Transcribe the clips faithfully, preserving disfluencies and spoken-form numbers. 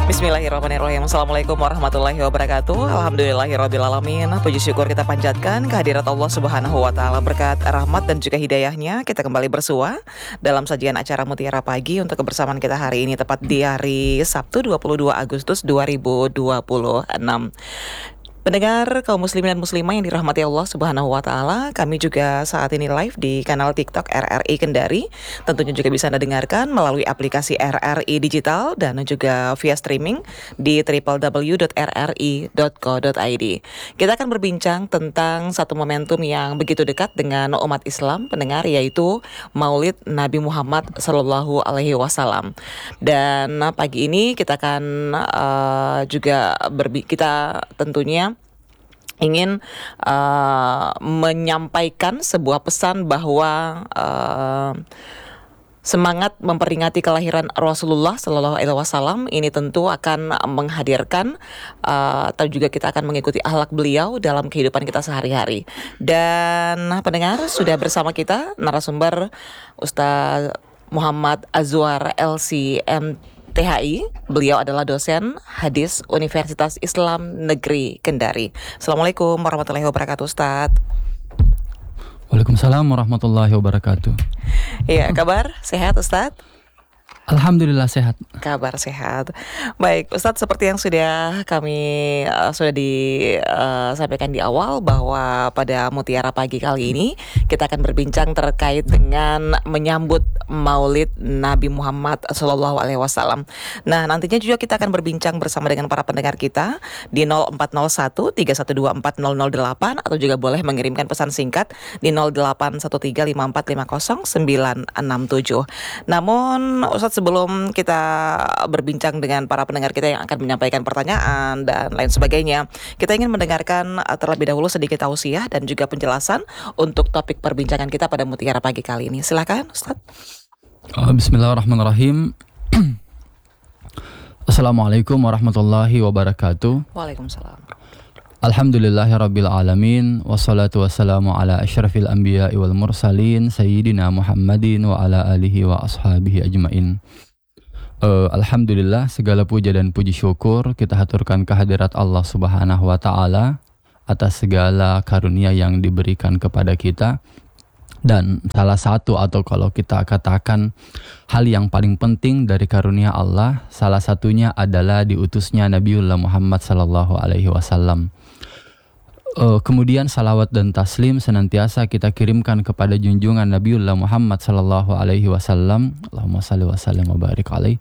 Bismillahirrahmanirrahim. Assalamualaikum warahmatullahi wabarakatuh. Alhamdulillahirrabbilalamin. Puji syukur kita panjatkan kehadirat Allah Subhanahu wa Ta'ala, berkat rahmat dan juga hidayahnya kita kembali bersua dalam sajian acara Mutiara Pagi untuk kebersamaan kita hari ini, tepat di hari Sabtu dua puluh dua Agustus dua ribu dua puluh enam. Pendengar kaum muslimin dan muslimah yang dirahmati Allah Subhanahu wa Ta'ala, kami juga saat ini live di kanal TikTok R R I Kendari. Tentunya juga bisa Anda dengarkan melalui aplikasi R R I Digital dan juga via streaming di w w w dot r r i dot co dot i d. Kita akan berbincang tentang satu momentum yang begitu dekat dengan umat Islam, pendengar, yaitu Maulid Nabi Muhammad Sallallahu Alaihi Wasallam. Dan pagi ini kita akan uh, juga berbi- kita tentunya ingin uh, menyampaikan sebuah pesan bahwa uh, semangat memperingati kelahiran Rasulullah Sallallahu Alaihi Wasallam ini tentu akan menghadirkan uh, atau juga kita akan mengikuti akhlak beliau dalam kehidupan kita sehari-hari. Dan pendengar, sudah bersama kita narasumber Ustaz Muhammad Azwar L C M T H I. Beliau adalah dosen hadis Universitas Islam Negeri Kendari. Assalamualaikum warahmatullahi wabarakatuh, Ustaz. Waalaikumsalam warahmatullahi wabarakatuh. Iya, kabar sehat, Ustaz? Alhamdulillah sehat. Kabar sehat. Baik, Ustadz, seperti yang sudah kami uh, sudah disampaikan uh, di awal, bahwa pada Mutiara Pagi kali ini kita akan berbincang terkait dengan menyambut Maulid Nabi Muhammad Sallallahu Alaihi Wasallam. Nah, nantinya juga kita akan berbincang bersama dengan para pendengar kita di nol empat nol satu tiga satu dua empat nol nol delapan, atau juga boleh mengirimkan pesan singkat di nol delapan satu tiga lima empat lima nol sembilan enam tujuh. Namun, Ustadz, sebelum kita berbincang dengan para pendengar kita yang akan menyampaikan pertanyaan dan lain sebagainya, kita ingin mendengarkan terlebih dahulu sedikit tausiah dan juga penjelasan untuk topik perbincangan kita pada Mutiara Pagi kali ini. Silakan, Ustaz. Bismillahirrahmanirrahim. Assalamualaikum warahmatullahi wabarakatuh. Waalaikumsalam. Alhamdulillahirabbil alamin, wassalatu wassalamu ala asyrafil anbiya'i wal mursalin sayyidina Muhammadin wa ala alihi wa ashabihi ajmain. Uh, Alhamdulillah, segala puja dan puji syukur kita haturkan kehadirat Allah Subhanahu wa Ta'ala atas segala karunia yang diberikan kepada kita. Dan salah satu, atau kalau kita katakan hal yang paling penting dari karunia Allah, salah satunya adalah diutusnya Nabiullah Muhammad Sallallahu Alaihi Wasallam. Uh, kemudian salawat dan taslim senantiasa kita kirimkan kepada junjungan Nabiullah Muhammad Sallallahu Alaihi Wasallam. Allahumma salli wa sallim wa barik alaih.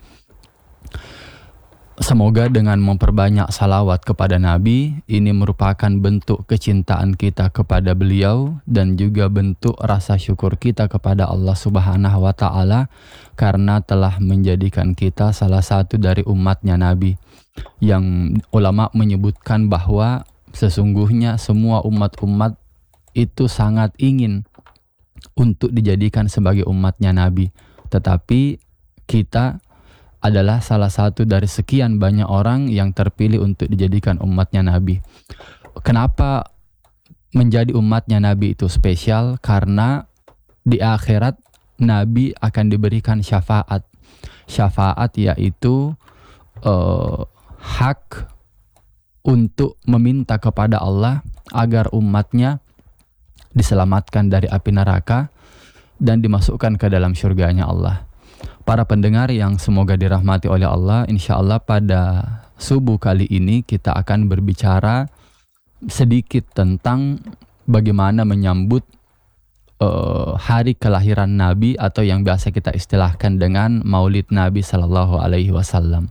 Semoga dengan memperbanyak salawat kepada Nabi, ini merupakan bentuk kecintaan kita kepada beliau dan juga bentuk rasa syukur kita kepada Allah Subhanahu wa Ta'ala karena telah menjadikan kita salah satu dari umatnya Nabi, yang ulama menyebutkan bahwa sesungguhnya semua umat-umat itu sangat ingin untuk dijadikan sebagai umatnya Nabi. Tetapi kita adalah salah satu dari sekian banyak orang yang terpilih untuk dijadikan umatnya Nabi. Kenapa menjadi umatnya Nabi itu spesial? Karena di akhirat Nabi akan diberikan syafaat. Syafaat yaitu uh, hak untuk meminta kepada Allah agar umatnya diselamatkan dari api neraka dan dimasukkan ke dalam syurganya Allah. Para pendengar yang semoga dirahmati oleh Allah, insya Allah pada subuh kali ini kita akan berbicara sedikit tentang bagaimana menyambut uh, hari kelahiran Nabi, atau yang biasa kita istilahkan dengan Maulid Nabi Sallallahu Alaihi Wasallam.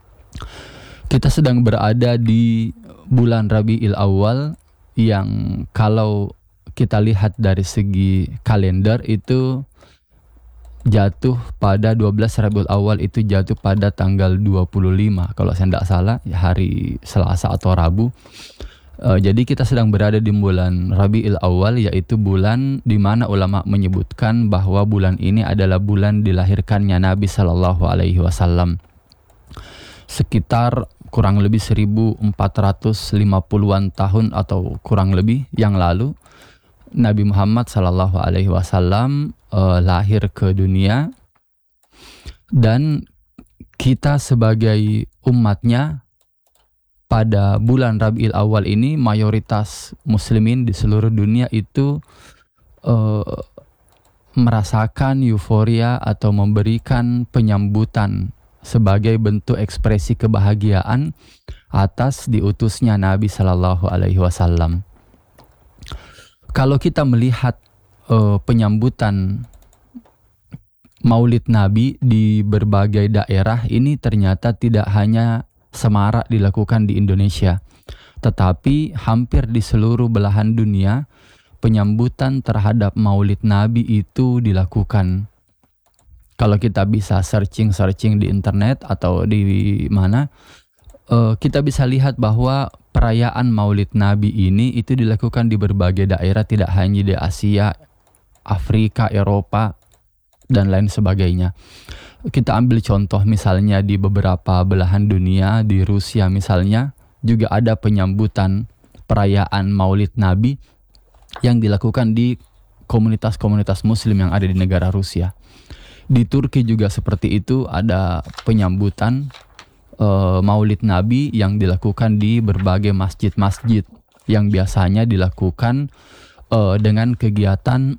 Kita sedang berada di bulan Rabiul Awal yang kalau kita lihat dari segi kalender itu jatuh pada dua belas Rabiul Awal, itu jatuh pada tanggal dua puluh lima kalau saya tidak salah, hari Selasa atau Rabu. Uh, jadi kita sedang berada di bulan Rabiul Awal, yaitu bulan di mana ulama menyebutkan bahwa bulan ini adalah bulan dilahirkannya Nabi Sallallahu Alaihi Wasallam. Sekitar kurang lebih seribu empat ratus lima puluhan tahun atau kurang lebih yang lalu, Nabi Muhammad Sallallahu Alaihi Wasallam uh, lahir ke dunia, dan kita sebagai umatnya pada bulan Rabiul Awal ini mayoritas muslimin di seluruh dunia itu uh, merasakan euforia atau memberikan penyambutan sebagai bentuk ekspresi kebahagiaan atas diutusnya Nabi Sallallahu Alaihi Wasallam. Kalau kita melihat uh, penyambutan Maulid Nabi di berbagai daerah ini ternyata tidak hanya semarak dilakukan di Indonesia, tetapi hampir di seluruh belahan dunia penyambutan terhadap Maulid Nabi itu dilakukan. Kalau kita bisa searching-searching di internet atau di mana, uh, kita bisa lihat bahwa perayaan Maulid Nabi ini itu dilakukan di berbagai daerah, tidak hanya di Asia, Afrika, Eropa, dan lain sebagainya. Kita ambil contoh misalnya di beberapa belahan dunia, di Rusia misalnya, juga ada penyambutan perayaan Maulid Nabi yang dilakukan di komunitas-komunitas muslim yang ada di negara Rusia. Di Turki juga seperti itu, ada penyambutan uh, Maulid Nabi yang dilakukan di berbagai masjid-masjid yang biasanya dilakukan uh, dengan kegiatan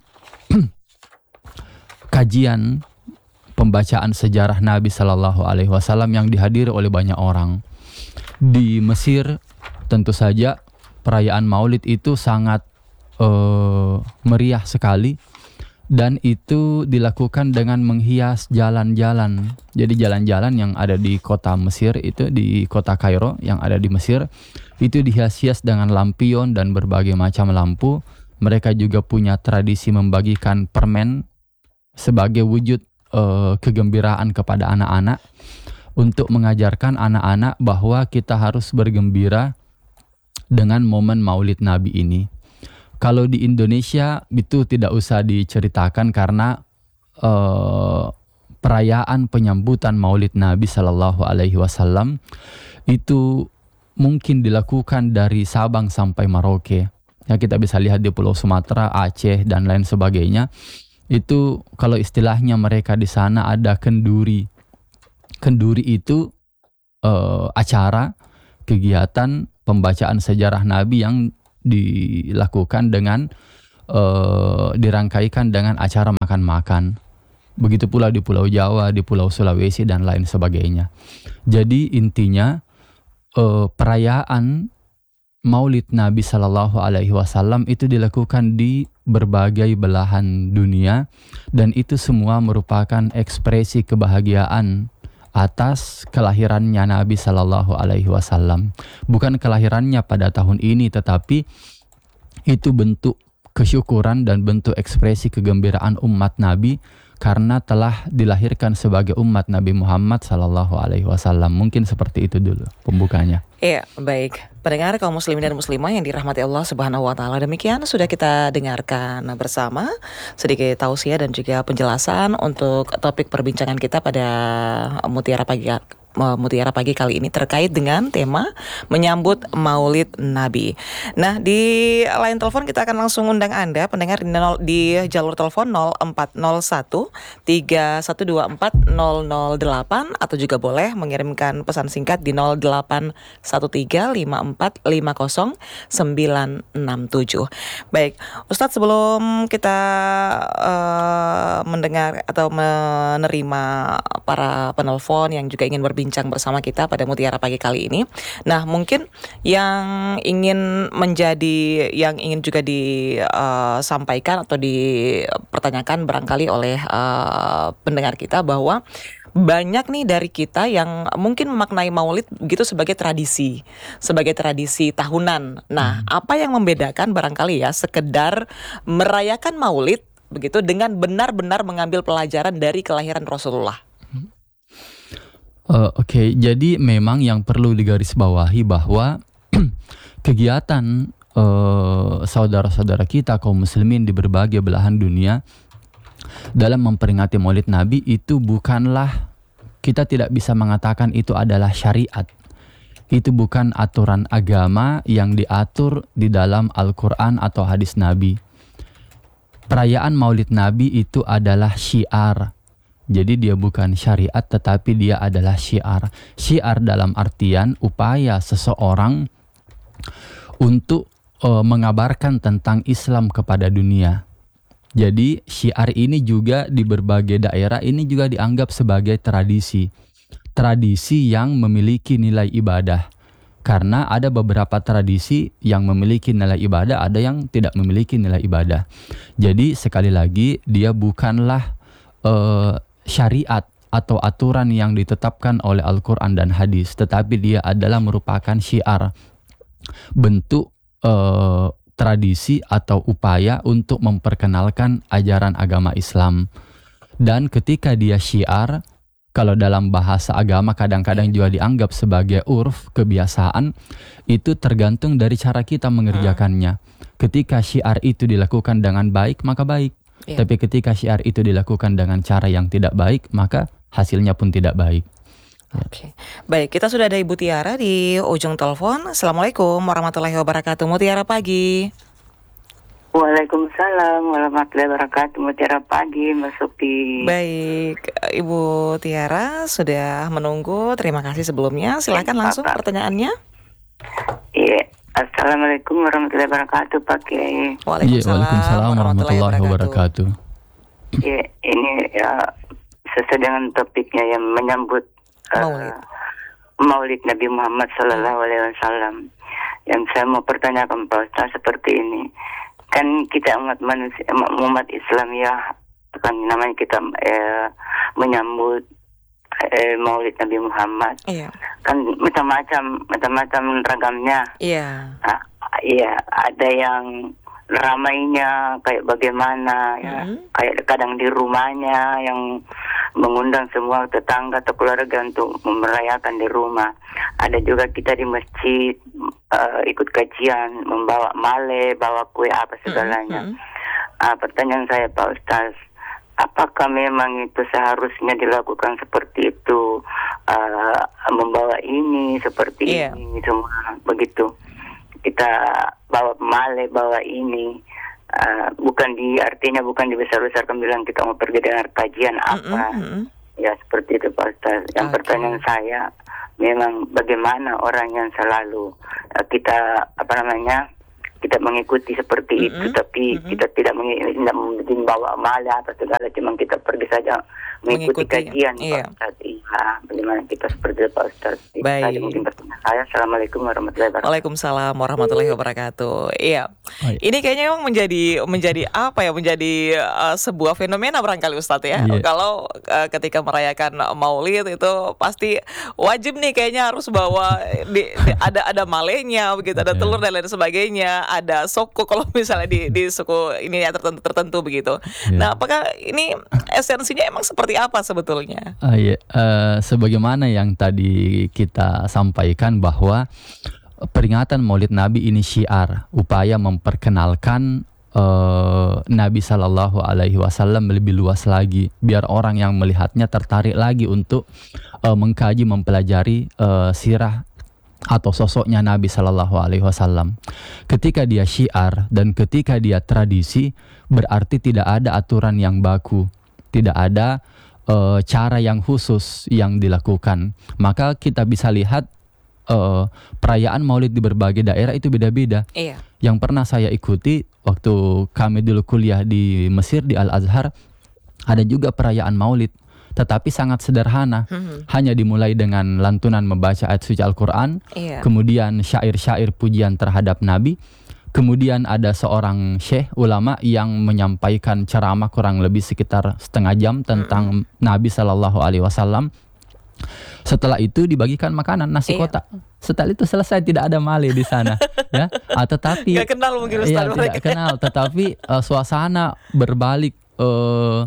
kajian pembacaan sejarah Nabi Sallallahu Alaihi Wasallam yang dihadiri oleh banyak orang. Di Mesir tentu saja perayaan Maulid itu sangat uh, meriah sekali, dan itu dilakukan dengan menghias jalan-jalan. Jadi jalan-jalan yang ada di kota Mesir itu, di kota Kairo yang ada di Mesir, itu dihias-hias dengan lampion dan berbagai macam lampu. Mereka juga punya tradisi membagikan permen sebagai wujud Uh, kegembiraan kepada anak-anak, untuk mengajarkan anak-anak bahwa kita harus bergembira dengan momen Maulid Nabi ini. Kalau di Indonesia itu tidak usah diceritakan karena uh, perayaan penyambutan Maulid Nabi Sallallahu Alaihi Wasallam itu mungkin dilakukan dari Sabang sampai Merauke. Ya, kita bisa lihat di Pulau Sumatera, Aceh, dan lain sebagainya. Itu kalau istilahnya mereka di sana ada kenduri. Kenduri itu uh, acara kegiatan pembacaan sejarah Nabi yang dilakukan dengan uh, dirangkaikan dengan acara makan-makan. Begitu pula di Pulau Jawa, di Pulau Sulawesi, dan lain sebagainya. Jadi intinya uh, perayaan Maulid Nabi Sallallahu Alaihi Wasallam itu dilakukan di berbagai belahan dunia, dan itu semua merupakan ekspresi kebahagiaan atas kelahirannya Nabi Sallallahu Alaihi Wasallam. Bukan kelahirannya pada tahun ini, tetapi itu bentuk kesyukuran dan bentuk ekspresi kegembiraan umat Nabi karena telah dilahirkan sebagai umat Nabi Muhammad Sallallahu Alaihi Wasallam. Mungkin seperti itu dulu pembukanya. Iya, baik. Pendengar kaum muslimin dan muslimah yang dirahmati Allah Subhanahu wa taala, demikian sudah kita dengarkan bersama sedikit tausiah dan juga penjelasan untuk topik perbincangan kita pada Mutiara Pagi Mutiara Pagi kali ini terkait dengan tema menyambut Maulid Nabi. Nah, di line telepon kita akan langsung undang Anda pendengar di, nol, di jalur telepon nol empat nol satu tiga satu dua empat nol nol delapan, atau juga boleh mengirimkan pesan singkat di nol delapan satu tiga lima empat lima nol sembilan enam tujuh. Baik, Ustadz, sebelum kita uh, mendengar atau menerima para penelpon yang juga ingin berbincang bincang bersama kita pada Mutiara Pagi kali ini. Nah, mungkin yang ingin menjadi, yang ingin juga disampaikan uh, atau dipertanyakan barangkali oleh uh, pendengar kita, bahwa banyak nih dari kita yang mungkin memaknai Maulid begitu sebagai tradisi, sebagai tradisi tahunan. Nah, hmm. apa yang membedakan barangkali ya sekedar merayakan Maulid begitu dengan benar-benar mengambil pelajaran dari kelahiran Rasulullah? Uh, Oke, okay. Jadi memang yang perlu digarisbawahi bahwa kegiatan uh, saudara-saudara kita kaum muslimin di berbagai belahan dunia dalam memperingati Maulid Nabi itu bukanlah, kita tidak bisa mengatakan itu adalah syariat. Itu bukan aturan agama yang diatur di dalam Al-Quran atau hadis Nabi. Perayaan Maulid Nabi itu adalah syiar. Jadi dia bukan syariat tetapi dia adalah syiar. Syiar dalam artian upaya seseorang untuk uh, mengabarkan tentang Islam kepada dunia. Jadi syiar ini juga di berbagai daerah ini juga dianggap sebagai tradisi. Tradisi yang memiliki nilai ibadah. Karena ada beberapa tradisi yang memiliki nilai ibadah, ada yang tidak memiliki nilai ibadah. Jadi sekali lagi dia bukanlah uh, syariat atau aturan yang ditetapkan oleh Al-Quran dan hadis, tetapi dia adalah merupakan syiar, bentuk eh, tradisi atau upaya untuk memperkenalkan ajaran agama Islam. Dan ketika dia syiar, kalau dalam bahasa agama kadang-kadang juga dianggap sebagai urf, kebiasaan, itu tergantung dari cara kita mengerjakannya. Ketika syiar itu dilakukan dengan baik, maka baik. Yeah. Tapi ketika syiar itu dilakukan dengan cara yang tidak baik, maka hasilnya pun tidak baik. Oke, okay. Baik, kita sudah ada Ibu Tiara di ujung telepon. Assalamualaikum warahmatullahi wabarakatuh. Mutiara pagi. Waalaikumsalam warahmatullahi wabarakatuh. Mutiara pagi, Mbak Supi. Baik, Ibu Tiara sudah menunggu. Terima kasih sebelumnya. Silakan langsung pertanyaannya. Iya. Assalamualaikum warahmatullahi wabarakatuh, Pak Kiai. Waalaikumsalam, Waalaikumsalam warahmatullahi wabarakatuh. Ya, ini ya sesuai dengan topiknya yang menyambut Maulid, uh, Maulid Nabi Muhammad Sallallahu Alaihi Wasallam. Yang saya mau pertanyakan Pak Ustaz seperti ini, kan kita umat manusia, umat Islam ya, kan namanya kita eh, menyambut eh, Maulid Nabi Muhammad. Iya. Kan macam-macam, macam-macam ragamnya. Iya. Nah, iya, ada yang ramainya kayak bagaimana, ya, Mm-hmm. kayak kadang di rumahnya yang mengundang semua tetangga atau keluarga untuk merayakan di rumah. Ada juga kita di masjid uh, ikut kajian, membawa male, bawa kue apa segalanya. Mm-hmm. Uh, pertanyaan saya Pak Ustaz, apakah memang itu seharusnya dilakukan seperti itu, uh, membawa ini seperti yeah. ini semua begitu? Kita bawa male, bawa ini, uh, bukan di artinya bukan dibesar-besarkan bilang kita mau pergi dengan kajian apa, mm-hmm. ya seperti itu Pak Ustaz. Yang okay. Pertanyaan saya, memang bagaimana orang yang selalu uh, kita apa namanya kita mengikuti seperti mm-hmm. itu, tapi mm-hmm. kita tidak membawa male apa segala, cuma kita pergi saja mengikuti, mengikuti kajian iya. Pak Ustaz. Iya, bagaimana kita seperti itu Pak Ustaz. Baik. Tadi mungkin pertanyaan saya. Assalamualaikum warahmatullahi wabarakatuh. Waalaikumsalam warahmatullahi wabarakatuh. Iya. Oh, iya. Ini kayaknya memang menjadi menjadi apa ya? Menjadi uh, sebuah fenomena barangkali Ustadz ya. Yeah. Kalau uh, ketika merayakan Maulid itu pasti wajib nih kayaknya harus bawa di, di, ada ada malenya begitu, ada telur dan lain sebagainya, ada soko kalau misalnya di di suku ini ya tertentu tertentu begitu. Yeah. Nah, apakah ini esensinya emang seperti apa sebetulnya? Uh, iya. uh, sebagaimana yang tadi kita sampaikan bahwa peringatan Maulid Nabi ini syiar, upaya memperkenalkan uh, Nabi Sallallahu Alaihi Wasallam lebih luas lagi, biar orang yang melihatnya tertarik lagi untuk uh, mengkaji, mempelajari uh, sirah atau sosoknya Nabi Sallallahu Alaihi Wasallam. Ketika dia syiar dan ketika dia tradisi, berarti tidak ada aturan yang baku, tidak ada uh, cara yang khusus yang dilakukan. Maka kita bisa lihat Uh, perayaan Maulid di berbagai daerah itu beda-beda. Iya. Yang pernah saya ikuti waktu kami dulu kuliah di Mesir di Al-Azhar, ada juga perayaan Maulid, tetapi sangat sederhana. Mm-hmm. Hanya dimulai dengan lantunan membaca ayat suci Al-Quran, iya. Kemudian syair-syair pujian terhadap Nabi, kemudian ada seorang syekh ulama yang menyampaikan ceramah kurang lebih sekitar setengah jam tentang mm-hmm. Nabi Sallallahu Alaihi Wasallam. Setelah itu dibagikan makanan nasi iya. kotak. Setelah itu selesai, tidak ada male di sana, ya. Ah, tetapi nggak kenal mungkin ya, Ustaz tidak kenal. Tetapi uh, suasana berbalik uh,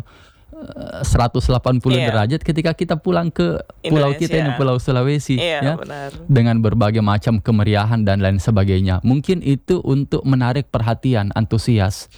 seratus delapan puluh iya. derajat ketika kita pulang ke pulau Indonesia. Kita ini Pulau Sulawesi, iya, ya, benar. Dengan berbagai macam kemeriahan dan lain sebagainya. Mungkin itu untuk menarik perhatian, antusias.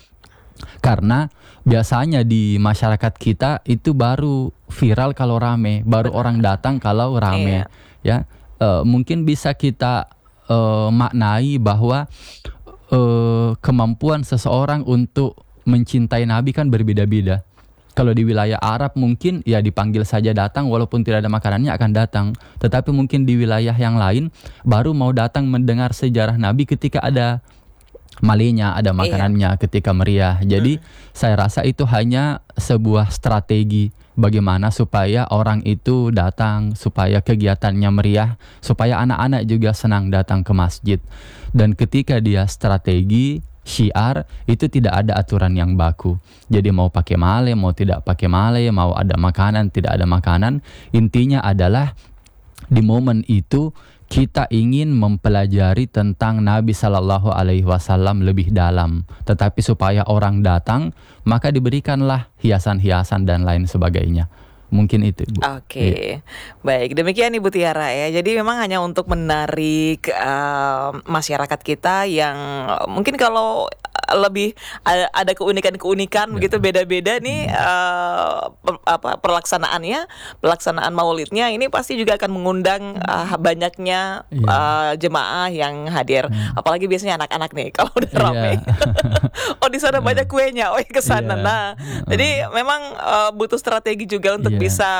Karena biasanya di masyarakat kita itu baru viral kalau rame, baru benar. Orang datang kalau rame, iya. ya. Uh, mungkin bisa kita uh, maknai bahwa uh, kemampuan seseorang untuk mencintai Nabi kan berbeda-beda. Kalau di wilayah Arab mungkin ya dipanggil saja datang, walaupun tidak ada makanannya akan datang. Tetapi mungkin di wilayah yang lain baru mau datang mendengar sejarah Nabi ketika ada malenya, ada makanannya, iya. ketika meriah. Jadi hmm. saya rasa itu hanya sebuah strategi bagaimana supaya orang itu datang, supaya kegiatannya meriah, supaya anak-anak juga senang datang ke masjid. Dan ketika dia strategi, syiar, itu tidak ada aturan yang baku. Jadi mau pakai male, mau tidak pakai male, mau ada makanan, tidak ada makanan, intinya adalah di momen itu kita ingin mempelajari tentang Nabi Sallallahu Alaihi Wasallam lebih dalam. Tetapi supaya orang datang, maka diberikanlah hiasan-hiasan dan lain sebagainya. Mungkin itu, Bu. Oke, okay. Iya. Baik, demikian Ibu Tiara ya. Jadi memang hanya untuk menarik uh, masyarakat kita yang mungkin kalau lebih ada, ada keunikan-keunikan ya. Begitu beda-beda nih uh, per, apa pelaksanaannya, pelaksanaan Maulidnya ini pasti juga akan mengundang uh, banyaknya ya. uh, jemaah yang hadir. Ya. Apalagi biasanya anak-anak nih kalau udah ramai. Ya. Oh di sana ya. banyak kuenya, oh ke sana. Ya. Nah, uh. jadi memang uh, butuh strategi juga untuk yeah. bisa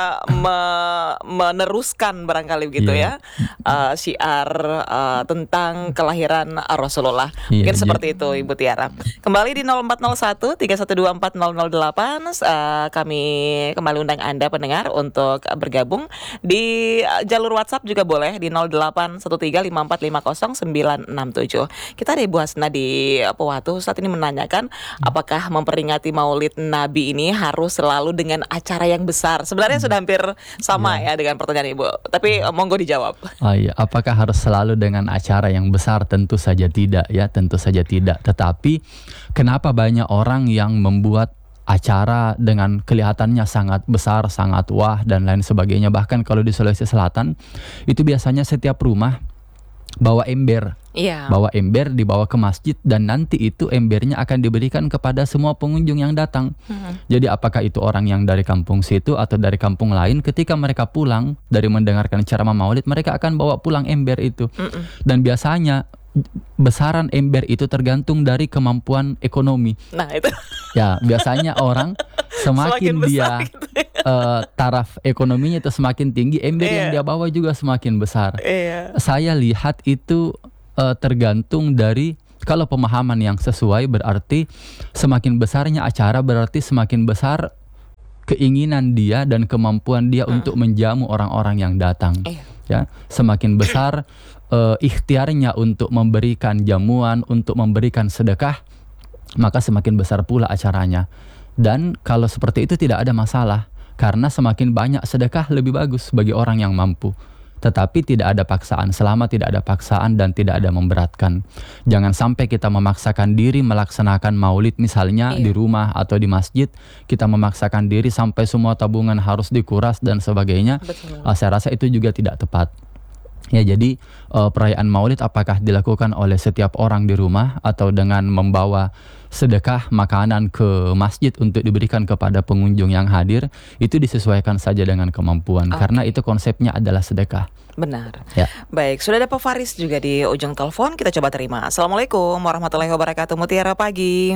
me- meneruskan barangkali begitu yeah. ya uh, syiar uh, tentang kelahiran Rasulullah. Yeah, Mungkin yeah. seperti itu Ibu Tiara. Kembali di nol empat nol satu tiga satu dua empat nol nol delapan uh, kami kembali undang Anda pendengar untuk bergabung di uh, jalur WhatsApp juga boleh di nol delapan satu tiga lima empat lima nol sembilan enam tujuh. Kita ada Ibu Hasna di Pewatu saat ini menanyakan hmm. apakah memperingati Maulid Nabi ini harus selalu dengan acara yang besar. Sebenarnya hmm. sudah hampir sama ya. ya dengan pertanyaan Ibu. Tapi uh, monggo dijawab. Oh iya, apakah harus selalu dengan acara yang besar? Tentu saja tidak ya, tentu saja tidak. Tetapi kenapa banyak orang yang membuat acara dengan kelihatannya sangat besar, sangat wah dan lain sebagainya. Bahkan kalau di Sulawesi Selatan itu biasanya setiap rumah bawa ember. Iya. Bawa ember dibawa ke masjid dan nanti itu embernya akan diberikan kepada semua pengunjung yang datang. Mm-hmm. Jadi apakah itu orang yang dari kampung situ atau dari kampung lain, ketika mereka pulang dari mendengarkan ceramah Maulid, mereka akan bawa pulang ember itu. Mm-mm. Dan biasanya besaran ember itu tergantung dari kemampuan ekonomi. Nah itu. Ya biasanya orang semakin, semakin dia gitu. uh, taraf ekonominya itu semakin tinggi, ember yeah. yang dia bawa juga semakin besar. Yeah. Saya lihat itu uh, tergantung dari, kalau pemahaman yang sesuai berarti semakin besarnya acara berarti semakin besar keinginan dia dan kemampuan dia hmm. untuk menjamu orang-orang yang datang. Yeah. Ya, semakin besar uh, ikhtiarnya untuk memberikan jamuan, untuk memberikan sedekah, maka semakin besar pula acaranya. Dan kalau seperti itu tidak ada masalah, karena semakin banyak sedekah lebih bagus bagi orang yang mampu. Tetapi tidak ada paksaan, selama tidak ada paksaan dan tidak ada memberatkan. Jangan sampai kita memaksakan diri melaksanakan Maulid misalnya iya. di rumah atau di masjid, kita memaksakan diri sampai semua tabungan harus dikuras dan sebagainya. Uh, saya rasa itu juga tidak tepat. Ya, jadi uh, perayaan Maulid apakah dilakukan oleh setiap orang di rumah atau dengan membawa sedekah makanan ke masjid untuk diberikan kepada pengunjung yang hadir, itu disesuaikan saja dengan kemampuan. Okay. Karena itu konsepnya adalah sedekah. Benar. Ya. Baik, sudah ada Pak Faris juga di ujung telepon, kita coba terima. Assalamualaikum warahmatullahi wabarakatuh. Mutiara pagi.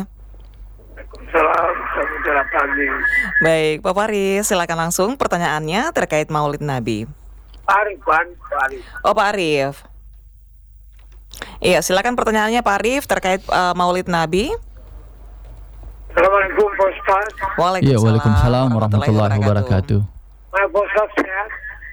Assalamualaikum warahmatullahi pagi. Baik, Pak Faris, silakan langsung pertanyaannya terkait Maulid Nabi. Pak Arif, Pak Arif. Oh, Pak Arif. Iya, silakan pertanyaannya Pak Arif terkait uh, Maulid Nabi. Assalamualaikum Pak Ustaz. Waalaikumsalam, ya, Waalaikumsalam warahmatullahi wabarakatuh. Pak Ustaz sehat?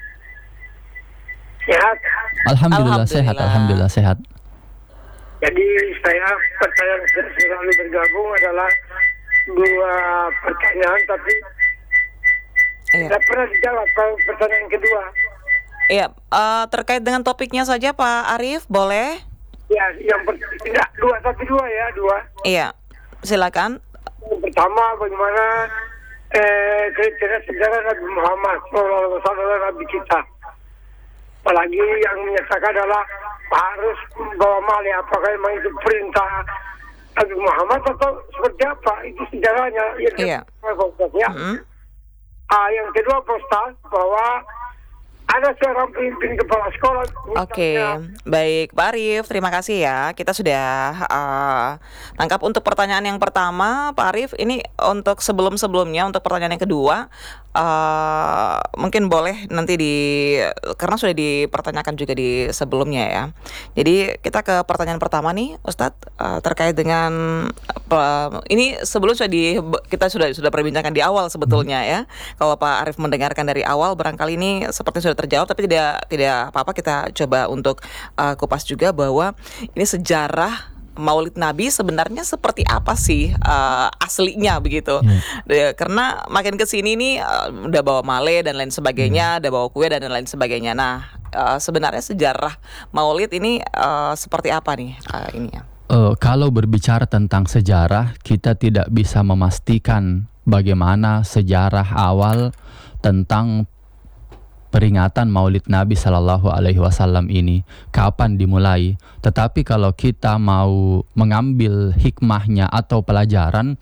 Sehat? Alhamdulillah, Alhamdulillah sehat, Alhamdulillah sehat. Jadi saya pertanyaan saya selalu bergabung adalah dua pertanyaan, tapi iya. tidak pernah dijawab kalau pertanyaan kedua. Iya, uh, terkait dengan topiknya saja Pak Arif, boleh? Ya, yang per- tidak dua tapi dua ya dua. Iya, silakan. Yang pertama, bagaimana eh, kriteria sejarah Nabi Muhammad Shallallahu Alaihi Wasallam, Nabi kita. Apalagi yang menyatakan adalah harus membawa mali. Apakah memang itu perintah Nabi Muhammad atau seperti apa? Itu sejarahnya. Iya. Ya. Mm-hmm. Ah, yang kedua, Pak Ustaz, bahwa ada seorang pemimpin kepala sekolah. Oke, baik Pak Arif, terima kasih ya. Kita sudah uh, tangkap untuk pertanyaan yang pertama, Pak Arif. Ini untuk sebelum-sebelumnya, untuk pertanyaan yang kedua, uh, mungkin boleh nanti di, karena sudah dipertanyakan juga di sebelumnya ya. Jadi kita ke pertanyaan pertama nih, Ustadz, uh, terkait dengan uh, ini sebelum sudah di, kita sudah sudah perbincangkan di awal sebetulnya ya. Kalau Pak Arif mendengarkan dari awal, barangkali ini seperti sudah terjawab, tapi tidak tidak apa-apa, kita coba untuk uh, kupas juga bahwa ini sejarah Maulid Nabi sebenarnya seperti apa sih uh, aslinya begitu. Hmm. Karena makin kesini nih uh, udah bawa male dan lain sebagainya, hmm. udah bawa kue dan lain sebagainya. Nah, uh, sebenarnya sejarah Maulid ini uh, seperti apa nih uh, ini ya? Uh, kalau berbicara tentang sejarah, kita tidak bisa memastikan bagaimana sejarah awal tentang peringatan Maulid Nabi Sallallahu Alaihi Wasallam ini kapan dimulai. Tetapi kalau kita mau mengambil hikmahnya atau pelajaran,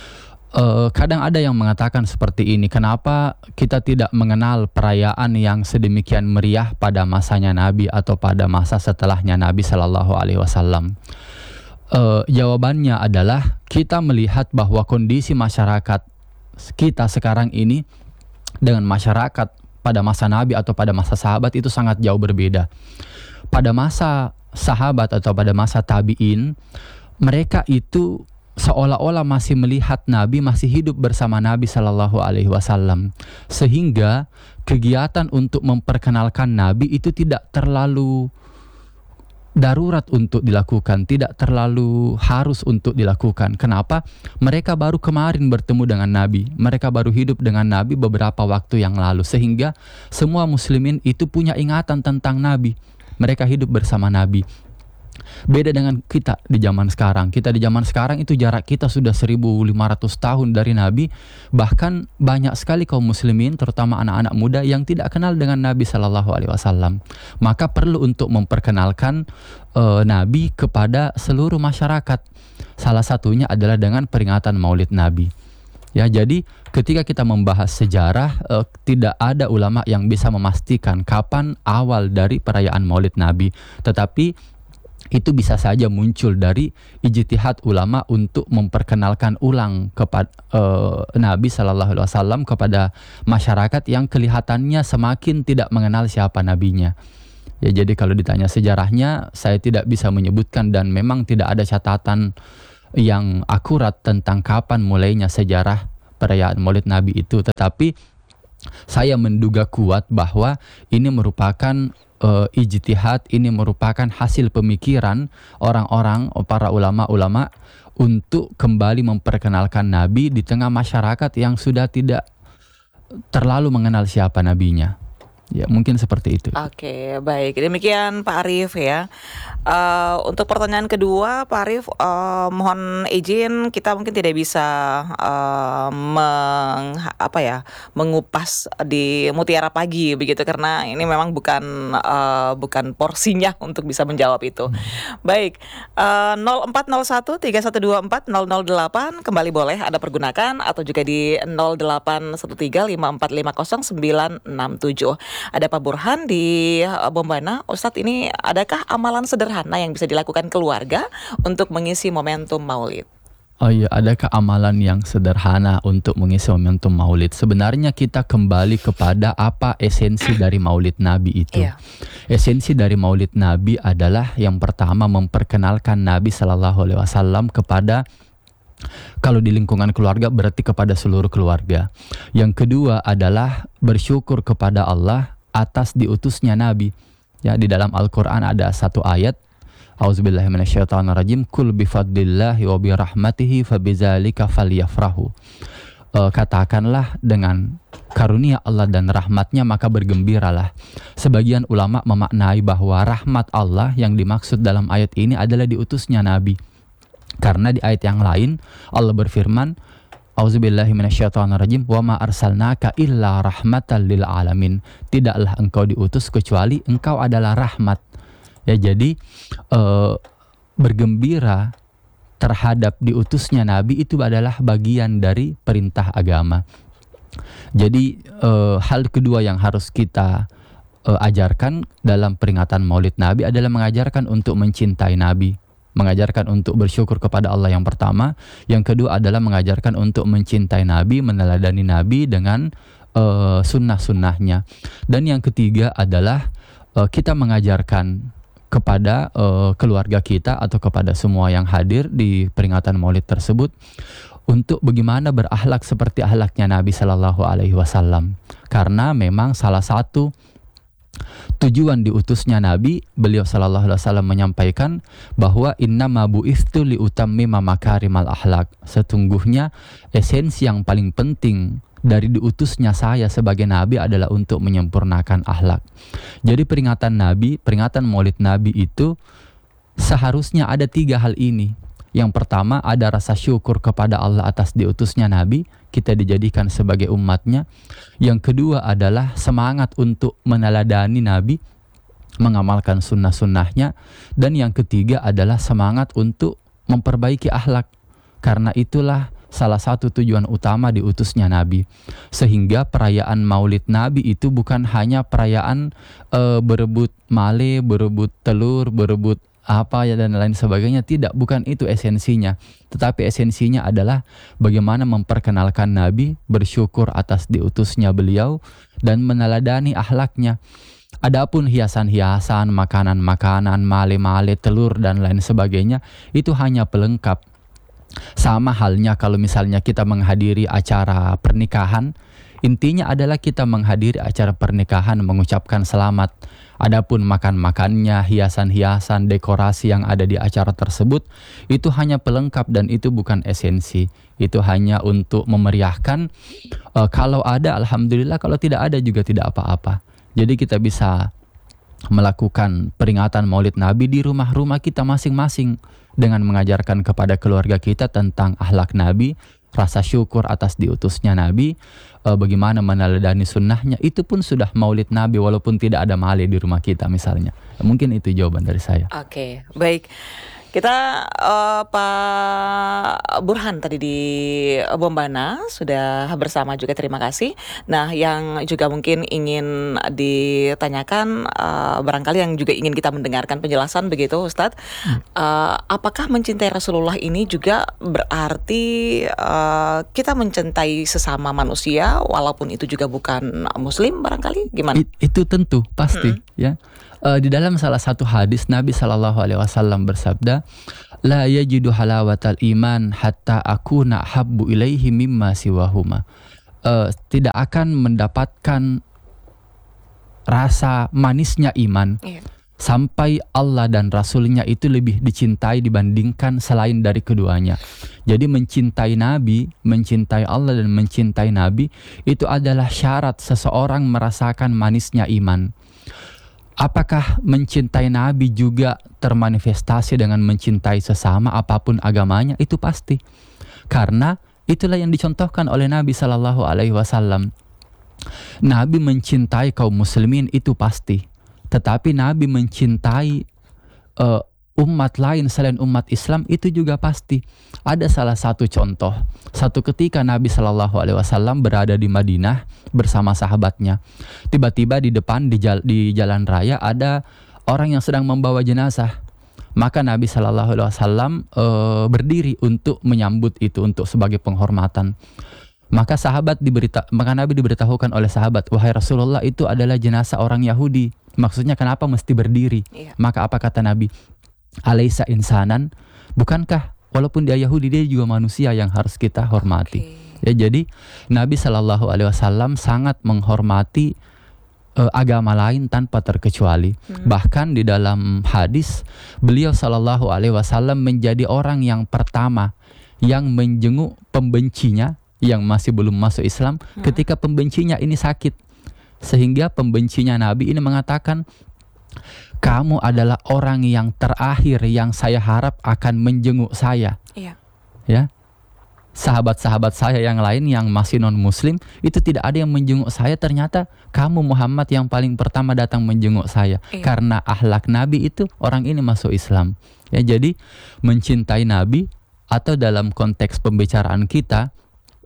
eh, kadang ada yang mengatakan seperti ini. Kenapa kita tidak mengenal perayaan yang sedemikian meriah pada masanya Nabi atau pada masa setelahnya Nabi Sallallahu Alaihi Wasallam? Eh, jawabannya adalah kita melihat bahwa kondisi masyarakat kita sekarang ini dengan masyarakat pada masa Nabi atau pada masa sahabat itu sangat jauh berbeda. Pada masa sahabat atau pada masa tabi'in, mereka itu seolah-olah masih melihat Nabi, masih hidup bersama Nabi Sallallahu Alaihi Wasallam, sehingga kegiatan untuk memperkenalkan Nabi itu tidak terlalu darurat untuk dilakukan, tidak terlalu harus untuk dilakukan. Kenapa? Mereka baru kemarin bertemu dengan Nabi, mereka baru hidup dengan Nabi beberapa waktu yang lalu, sehingga semua muslimin itu punya ingatan tentang Nabi. Mereka hidup bersama Nabi. Beda dengan kita di zaman sekarang. Kita di zaman sekarang itu jarak kita sudah seribu lima ratus tahun dari Nabi. Bahkan banyak sekali kaum muslimin, terutama anak-anak muda yang tidak kenal dengan Nabi Sallallahu Alaihi Wasallam. Maka perlu untuk memperkenalkan uh, Nabi kepada seluruh masyarakat. Salah satunya adalah dengan peringatan Maulid Nabi. Ya, jadi ketika kita membahas sejarah, uh, tidak ada ulama yang bisa memastikan kapan awal dari perayaan Maulid Nabi. Tetapi itu bisa saja muncul dari ijtihad ulama untuk memperkenalkan ulang kepada uh, Nabi Sallallahu Alaihi Wasallam kepada masyarakat yang kelihatannya semakin tidak mengenal siapa nabinya. Ya, jadi kalau ditanya sejarahnya, saya tidak bisa menyebutkan dan memang tidak ada catatan yang akurat tentang kapan mulainya sejarah perayaan Maulid Nabi itu. Tetapi saya menduga kuat bahwa ini merupakan Uh, ijtihad, ini merupakan hasil pemikiran orang-orang, para ulama-ulama untuk kembali memperkenalkan Nabi di tengah masyarakat yang sudah tidak terlalu mengenal siapa nabinya. Ya, mungkin seperti itu. Oke, baik. Demikian Pak Arif ya. Uh, untuk pertanyaan kedua, Pak Arif, uh, mohon izin kita mungkin tidak bisa uh, meng, apa ya, mengupas di Mutiara Pagi begitu, karena ini memang bukan uh, bukan porsinya untuk bisa menjawab itu. Hmm. Baik, uh, nol empat nol satu tiga satu dua empat nol nol delapan kembali boleh Anda pergunakan, atau juga di nol delapan satu tiga lima empat lima nol sembilan enam tujuh. Ada Pak Burhan di Bombana. Ustadz, ini adakah amalan sederhana yang bisa dilakukan keluarga untuk mengisi momentum Maulid? Oh iya, adakah amalan yang sederhana untuk mengisi momentum Maulid? Sebenarnya kita kembali kepada apa esensi dari Maulid Nabi itu. Iya. Esensi dari Maulid Nabi adalah yang pertama memperkenalkan Nabi Sallallahu Alaihi Wasallam kepada, kalau di lingkungan keluarga berarti kepada seluruh keluarga. Yang kedua adalah bersyukur kepada Allah atas diutusnya Nabi. Ya, di dalam Al-Quran ada satu ayat, A'udzubillahi minasyaitonirrajim, Kul bifadlillahi wa birahmatihi fabizalika falyafrahu. Uh, katakanlah dengan karunia Allah dan rahmatnya maka bergembiralah. Sebagian ulama memaknai bahwa rahmat Allah yang dimaksud dalam ayat ini adalah diutusnya Nabi. Karena di ayat yang lain Allah berfirman, A'udzubillahi minasyaitonirrajim, wa ma arsalnaka illa rahmatan lil alamin. Tidaklah engkau diutus kecuali engkau adalah rahmat. Ya, jadi uh, bergembira terhadap diutusnya Nabi itu adalah bagian dari perintah agama. Jadi uh, hal kedua yang harus kita uh, ajarkan dalam peringatan Maulid Nabi adalah mengajarkan untuk mencintai Nabi, mengajarkan untuk bersyukur kepada Allah yang pertama. Yang kedua adalah mengajarkan untuk mencintai Nabi, meneladani Nabi dengan uh, sunnah-sunnahnya. Dan yang ketiga adalah uh, kita mengajarkan kepada uh, keluarga kita atau kepada semua yang hadir di peringatan Maulid tersebut untuk bagaimana berakhlak seperti akhlaknya Nabi Shallallahu Alaihi Wasallam. Karena memang salah satu tujuan diutusnya Nabi, beliau Shallallahu Alaihi Wasallam menyampaikan bahwa innama bu'itstu liutammima makarimal akhlak. Sesungguhnya esensi yang paling penting dari diutusnya saya sebagai Nabi adalah untuk menyempurnakan akhlak. Jadi peringatan Nabi, peringatan Maulid Nabi itu seharusnya ada tiga hal ini. Yang pertama ada rasa syukur kepada Allah atas diutusnya Nabi, kita dijadikan sebagai umatnya. Yang kedua adalah semangat untuk meneladani Nabi, mengamalkan sunnah-sunnahnya. Dan yang ketiga adalah semangat untuk memperbaiki akhlak. Karena itulah salah satu tujuan utama diutusnya Nabi. Sehingga perayaan Maulid Nabi itu bukan hanya perayaan e, berebut male, berebut telur, berebut apa ya dan lain sebagainya. Tidak, bukan itu esensinya. Tetapi esensinya adalah bagaimana memperkenalkan Nabi, bersyukur atas diutusnya beliau, dan meneladani akhlaknya. Adapun hiasan-hiasan, makanan-makanan, male-male, telur dan lain sebagainya, itu hanya pelengkap. Sama halnya kalau misalnya kita menghadiri acara pernikahan, intinya adalah kita menghadiri acara pernikahan, mengucapkan selamat. Adapun makan-makannya, hiasan-hiasan, dekorasi yang ada di acara tersebut, itu hanya pelengkap dan itu bukan esensi. Itu hanya untuk memeriahkan. E, kalau ada, alhamdulillah. Kalau tidak ada juga tidak apa-apa. Jadi kita bisa melakukan peringatan Maulid Nabi di rumah-rumah kita masing-masing dengan mengajarkan kepada keluarga kita tentang akhlak Nabi, rasa syukur atas diutusnya Nabi, e, bagaimana meneladani sunnahnya. Itu pun sudah Maulid Nabi walaupun tidak ada male di rumah kita misalnya. Mungkin itu jawaban dari saya. Oke, baik. Kita uh, Pak Burhan tadi di Bombana sudah bersama juga, terima kasih. Nah, yang juga mungkin ingin ditanyakan, uh, barangkali yang juga ingin kita mendengarkan penjelasan begitu Ustadz, hmm. uh, apakah mencintai Rasulullah ini juga berarti uh, kita mencintai sesama manusia walaupun itu juga bukan Muslim barangkali, gimana? It, itu tentu pasti, hmm. ya. Uh, di dalam salah satu hadis Nabi Shallallahu Alaihi Wasallam bersabda, la yajidu halawatal iman hatta akuna habbu ilaihi mimma siwahuma. Uh, tidak akan mendapatkan rasa manisnya iman yeah. sampai Allah dan Rasulnya itu lebih dicintai dibandingkan selain dari keduanya. Jadi mencintai Nabi, mencintai Allah dan mencintai Nabi itu adalah syarat seseorang merasakan manisnya iman. Apakah mencintai Nabi juga termanifestasi dengan mencintai sesama apapun agamanya? Itu pasti. Karena itulah yang dicontohkan oleh Nabi Shallallahu Alaihi Wasallam. Nabi mencintai kaum muslimin itu pasti. Tetapi Nabi mencintai uh, umat lain selain umat Islam itu juga pasti. Ada salah satu contoh. Satu ketika Nabi Shallallahu Alaihi Wasallam berada di Madinah bersama sahabatnya. Tiba-tiba di depan di, jal, di jalan raya ada orang yang sedang membawa jenazah. Maka Nabi Shallallahu Alaihi Wasallam e, berdiri untuk menyambut itu, untuk sebagai penghormatan. Maka sahabat diberita, maka Nabi diberitahukan oleh sahabat, wahai Rasulullah, itu adalah jenazah orang Yahudi. Maksudnya kenapa mesti berdiri? Iya. Maka apa kata Nabi? Alaisa insanan, bukankah walaupun dia Yahudi dia juga manusia yang harus kita hormati. Okay. Ya, jadi Nabi Shallallahu Alaihi Wasallam sangat menghormati uh, agama lain tanpa terkecuali. Hmm. Bahkan di dalam hadis beliau Shallallahu Alaihi Wasallam menjadi orang yang pertama yang menjenguk pembencinya yang masih belum masuk Islam hmm. ketika pembencinya ini sakit, sehingga pembencinya Nabi ini mengatakan, kamu adalah orang yang terakhir yang saya harap akan menjenguk saya. Iya. Ya. Sahabat-sahabat saya yang lain yang masih non-muslim itu tidak ada yang menjenguk saya, ternyata kamu Muhammad yang paling pertama datang menjenguk saya. Iya. Karena akhlak Nabi itu orang ini masuk Islam. Ya, jadi mencintai Nabi atau dalam konteks pembicaraan kita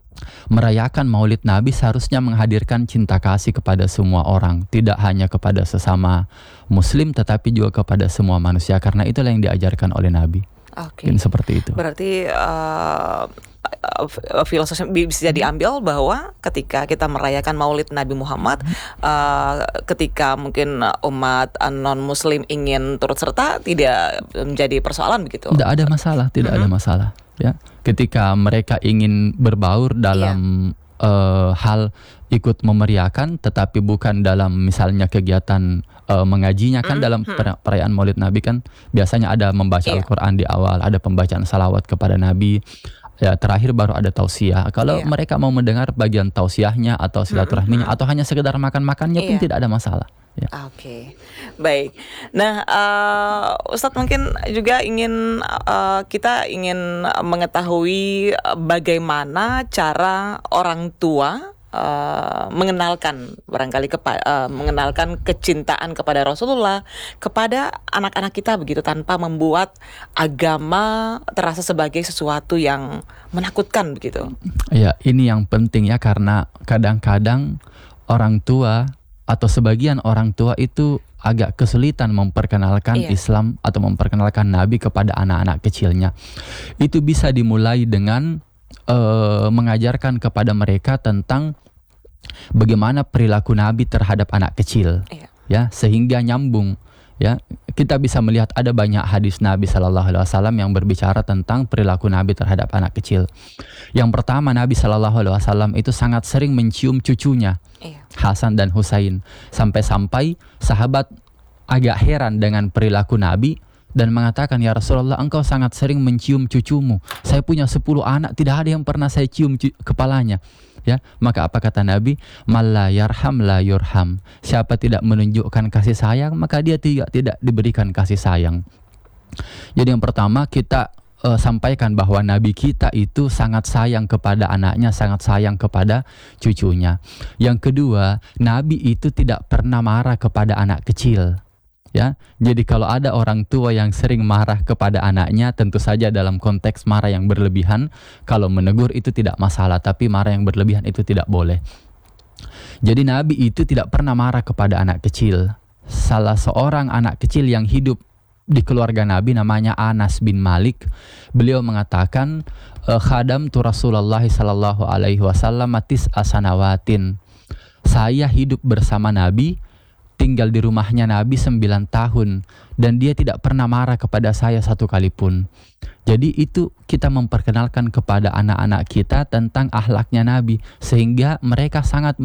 merayakan Maulid Nabi seharusnya menghadirkan cinta kasih kepada semua orang, tidak hanya kepada sesama Muslim, tetapi juga kepada semua manusia, karena itulah yang diajarkan oleh Nabi. Oke. Mungkin seperti itu. Berarti uh, uh, filosofi bisa diambil bahwa ketika kita merayakan Maulid Nabi Muhammad, uh, ketika mungkin umat non Muslim ingin turut serta, tidak menjadi persoalan begitu. Tidak ada masalah, tidak Mm-hmm. ada masalah. Ya, ketika mereka ingin berbaur dalam uh, hal ikut memeriahkan, tetapi bukan dalam misalnya kegiatan uh, mengajinya kan. Mm, Dalam mm. per- perayaan Maulid Nabi kan biasanya ada membaca Iya. Al-Quran di awal, ada pembacaan salawat kepada Nabi. Ya, terakhir baru ada tausiah. Kalau Iya. mereka mau mendengar bagian tausiahnya atau silaturahminya atau hanya sekedar makan-makannya pun Iya. tidak ada masalah. Ya. Oke, baik. Nah, uh, Ustadz mungkin juga ingin uh, kita ingin mengetahui uh, bagaimana cara orang tua uh, mengenalkan barangkali kepa- uh, mengenalkan kecintaan kepada Rasulullah kepada anak-anak kita begitu, tanpa membuat agama terasa sebagai sesuatu yang menakutkan begitu. Ya, ini yang penting ya, karena kadang-kadang orang tua atau sebagian orang tua itu agak kesulitan memperkenalkan Iya. Islam atau memperkenalkan Nabi kepada anak-anak kecilnya. Itu bisa dimulai dengan eh, mengajarkan kepada mereka tentang bagaimana perilaku Nabi terhadap anak kecil. Iya. Ya, sehingga nyambung. Ya, kita bisa melihat ada banyak hadis Nabi Shallallahu Alaihi Wasallam yang berbicara tentang perilaku Nabi terhadap anak kecil. Yang pertama, Nabi Shallallahu Alaihi Wasallam itu sangat sering mencium cucunya, Iya. Hasan dan Husain, sampai-sampai sahabat agak heran dengan perilaku Nabi dan mengatakan, ya Rasulullah, engkau sangat sering mencium cucumu. Saya punya sepuluh anak, tidak ada yang pernah saya cium cu- kepalanya. Ya, maka apa kata Nabi? Malla yarham la yurham. Siapa tidak menunjukkan kasih sayang, maka dia tidak tidak diberikan kasih sayang. Jadi yang pertama kita uh, sampaikan bahwa Nabi kita itu sangat sayang kepada anaknya, sangat sayang kepada cucunya. Yang kedua, Nabi itu tidak pernah marah kepada anak kecil. Ya, jadi kalau ada orang tua yang sering marah kepada anaknya, tentu saja dalam konteks marah yang berlebihan. Kalau menegur itu tidak masalah, tapi marah yang berlebihan itu tidak boleh. Jadi Nabi itu tidak pernah marah kepada anak kecil. Salah seorang anak kecil yang hidup di keluarga Nabi namanya Anas bin Malik. Beliau mengatakan, khadam tu Rasulullah sallallahu alaihi wasallam tis asanawatin. Saya hidup bersama Nabi, tinggal di rumahnya Nabi sembilan tahun, dan dia tidak pernah marah kepada saya satu kali pun. Jadi itu kita memperkenalkan kepada anak-anak kita tentang akhlaknya Nabi, sehingga mereka sangat